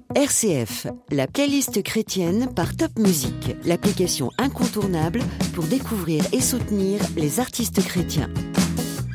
RCF, la playlist chrétienne par Top Music, l'application incontournable pour découvrir et soutenir les artistes chrétiens.